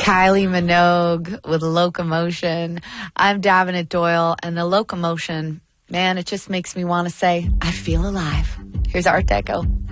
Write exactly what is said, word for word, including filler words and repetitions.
Kylie Minogue with Locomotion. I'm Davenant Doyle, and the Locomotion, man, it just makes me want to say, I feel alive. Here's Art Deco.